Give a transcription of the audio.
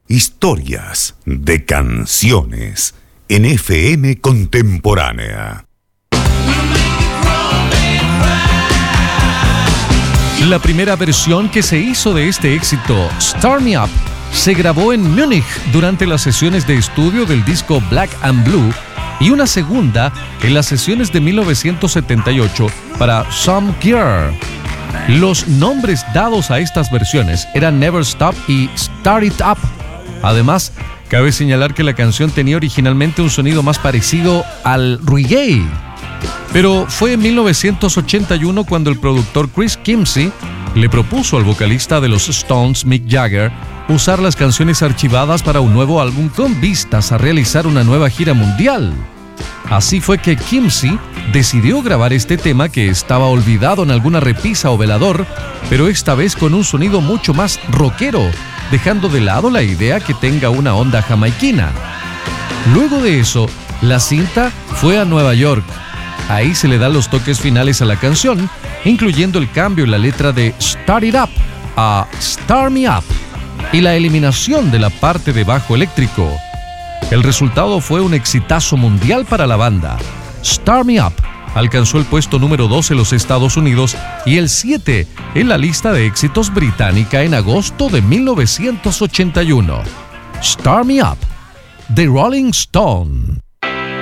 Historias de canciones en FM Contemporánea. La primera versión que se hizo de este éxito, Start Me Up, se grabó en Múnich durante las sesiones de estudio del disco Black and Blue y una segunda en las sesiones de 1978 para Some Gear. Los nombres dados a estas versiones eran Never Stop y Start It Up. Además, cabe señalar que la canción tenía originalmente un sonido más parecido al reggae. Pero fue en 1981 cuando el productor Chris Kimsey le propuso al vocalista de los Stones, Mick Jagger, usar las canciones archivadas para un nuevo álbum con vistas a realizar una nueva gira mundial. Así fue que Kimsey decidió grabar este tema que estaba olvidado en alguna repisa o velador, pero esta vez con un sonido mucho más rockero, dejando de lado la idea que tenga una onda jamaiquina. Luego de eso, la cinta fue a Nueva York. Ahí se le dan los toques finales a la canción, incluyendo el cambio en la letra de Start It Up a Start Me Up y la eliminación de la parte de bajo eléctrico. El resultado fue un exitazo mundial para la banda. Start Me Up alcanzó el puesto número 2 en los Estados Unidos y el 7 en la lista de éxitos británica en agosto de 1981. Start Me Up, The Rolling Stone.